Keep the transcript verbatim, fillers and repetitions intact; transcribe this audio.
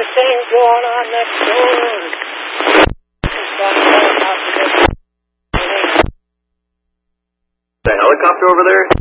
the same going on next door. The helicopter over there?